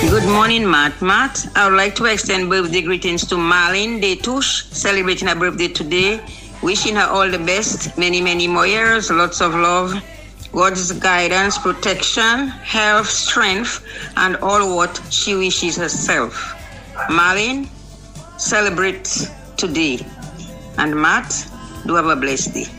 Good morning, Matt. Matt, I would like to extend birthday greetings to Marlene Detouche, celebrating her birthday today. Wishing her all the best, many, many more years, lots of love, God's guidance, protection, health, strength, and all what she wishes herself. Marlene, celebrate today. And Matt, do have a blessed day.